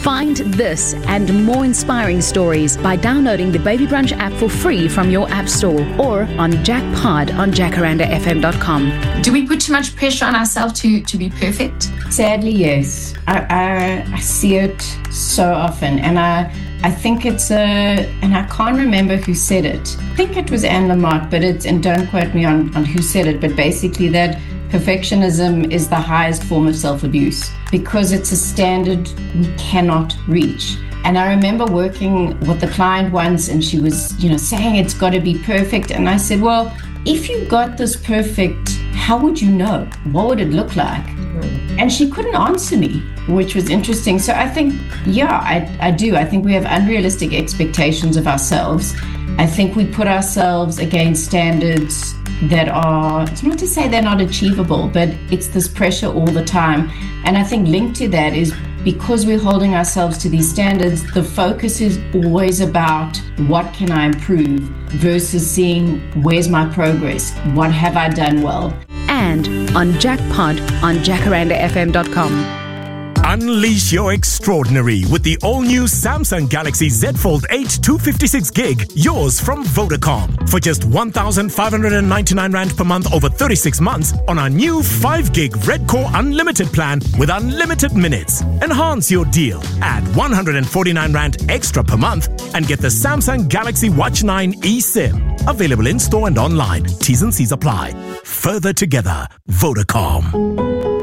Find this and more inspiring stories by downloading the Baby Brunch app for free from your app store or on Jackpod on jacarandafm.com. Do we put too much pressure on ourselves to be perfect? Sadly, yes. I see it so often, and I think it's and I can't remember who said it. I think it was Anne Lamott, and don't quote me on who said it, but basically that perfectionism is the highest form of self-abuse because it's a standard we cannot reach. And I remember working with the client once, and she was, saying it's got to be perfect. And I said, well, if you got this perfect, how would you know? What would it look like? And she couldn't answer me, which was interesting. So I think, I do. I think we have unrealistic expectations of ourselves. I think we put ourselves against standards that are, it's not to say they're not achievable, but it's this pressure all the time. And I think linked to that is because we're holding ourselves to these standards, the focus is always about what can I improve versus seeing where's my progress, what have I done well. And on Jackpod on jacarandafm.com. Unleash your extraordinary with the all-new Samsung Galaxy Z Fold 8 256GB, yours from Vodacom. For just 1,599 Rand per month over 36 months on our new 5GB Red Core Unlimited plan with unlimited minutes. Enhance your deal. Add 149 Rand extra per month and get the Samsung Galaxy Watch 9 eSIM. Available in store and online. T's and C's apply. Further together, Vodacom.